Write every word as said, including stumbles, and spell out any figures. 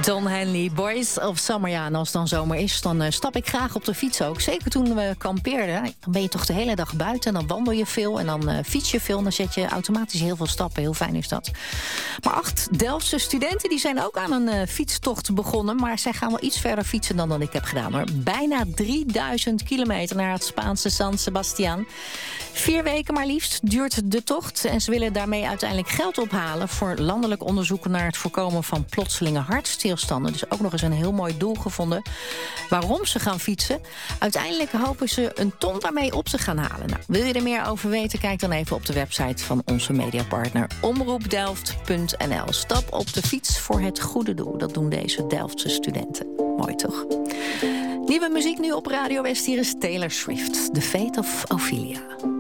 Don Henley, Boys of Summer. Ja, en als het dan zomer is, dan uh, stap ik graag op de fiets ook. Zeker toen we kampeerden. Dan ben je toch de hele dag buiten en dan wandel je veel en dan uh, fiets je veel. En dan zet je automatisch heel veel stappen. Heel fijn is dat. Maar acht Delftse studenten die zijn ook aan een uh, fietstocht begonnen. Maar zij gaan wel iets verder fietsen dan dat ik heb gedaan, hoor. Bijna drieduizend kilometer naar het Spaanse San Sebastián. Vier weken maar liefst duurt de tocht. En ze willen daarmee uiteindelijk geld ophalen voor landelijk onderzoek naar het voorkomen van plotselinge hartstilstanden. Dus ook nog eens een heel mooi doel gevonden. Waarom ze gaan fietsen? Uiteindelijk hopen ze een ton daarmee op te gaan halen. Nou, wil je er meer over weten? Kijk dan even op de website van onze mediapartner omroep delft punt n l. Stap op de fiets voor het goede doel. Dat doen deze Delftse studenten. Mooi toch? Nieuwe muziek nu op Radio West. Hier is Taylor Swift. The Fate of Ophelia.